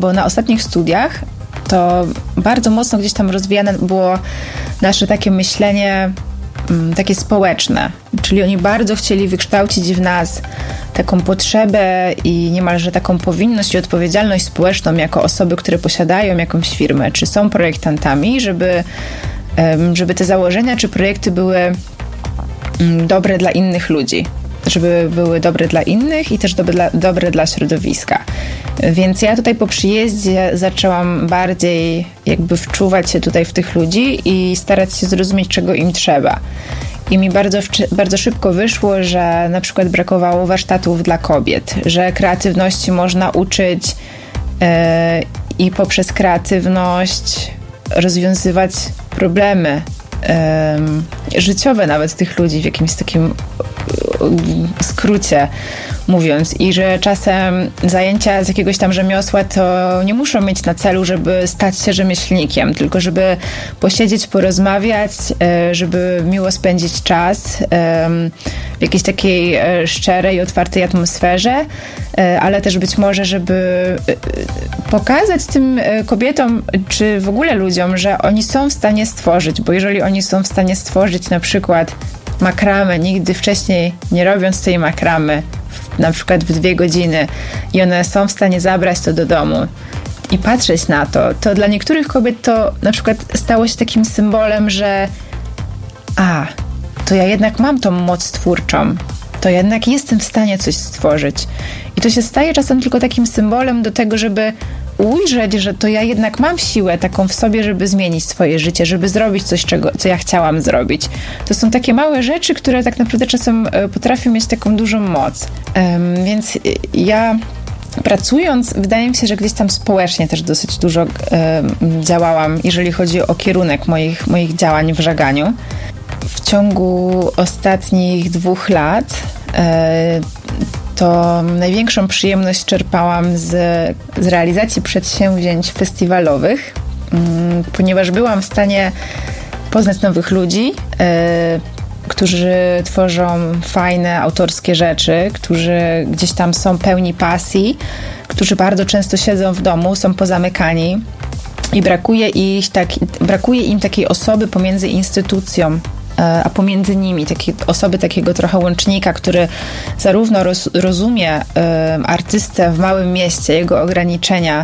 bo na ostatnich studiach to bardzo mocno gdzieś tam rozwijane było nasze takie myślenie takie społeczne, czyli oni bardzo chcieli wykształcić w nas taką potrzebę i niemalże taką powinność i odpowiedzialność społeczną jako osoby, które posiadają jakąś firmę, czy są projektantami, żeby te założenia czy projekty były dobre dla innych ludzi, żeby były dobre dla innych i też dobre dla środowiska. Więc ja tutaj po przyjeździe zaczęłam bardziej jakby wczuwać się tutaj w tych ludzi i starać się zrozumieć, czego im trzeba. I mi bardzo szybko wyszło, że na przykład brakowało warsztatów dla kobiet, że kreatywności można uczyć i poprzez kreatywność rozwiązywać problemy życiowe nawet tych ludzi w jakimś takim skrócie mówiąc, i że czasem zajęcia z jakiegoś tam rzemiosła to nie muszą mieć na celu, żeby stać się rzemieślnikiem, tylko żeby posiedzieć, porozmawiać, żeby miło spędzić czas w jakiejś takiej szczerej, otwartej atmosferze, ale też być może, żeby pokazać tym kobietom, czy w ogóle ludziom, że oni są w stanie stworzyć, bo jeżeli oni są w stanie stworzyć na przykład makramę, nigdy wcześniej nie robiąc tej makramy, na przykład w 2 godziny, i one są w stanie zabrać to do domu i patrzeć na to dla niektórych kobiet to na przykład stało się takim symbolem, że to ja jednak mam tą moc twórczą, to jednak jestem w stanie coś stworzyć. I to się staje czasem tylko takim symbolem do tego, żeby ujrzeć, że to ja jednak mam siłę taką w sobie, żeby zmienić swoje życie, żeby zrobić coś, co ja chciałam zrobić. To są takie małe rzeczy, które tak naprawdę czasem potrafią mieć taką dużą moc. Więc ja pracując, wydaje mi się, że gdzieś tam społecznie też dosyć dużo działałam, jeżeli chodzi o kierunek moich działań w żaganiu. W ciągu ostatnich 2 lat to największą przyjemność czerpałam z realizacji przedsięwzięć festiwalowych, ponieważ byłam w stanie poznać nowych ludzi, którzy tworzą fajne, autorskie rzeczy, którzy gdzieś tam są pełni pasji, którzy bardzo często siedzą w domu, są pozamykani i brakuje im takiej osoby pomiędzy instytucją a pomiędzy nimi osoby takiego trochę łącznika, który zarówno rozumie artystę w małym mieście, jego ograniczenia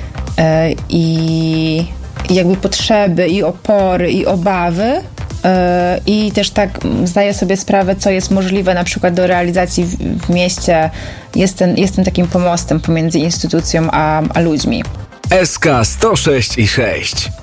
i jakby potrzeby, i opory, i obawy, i też tak zdaje sobie sprawę, co jest możliwe na przykład do realizacji w mieście. Jestem takim pomostem pomiędzy instytucją a ludźmi. SK 106,6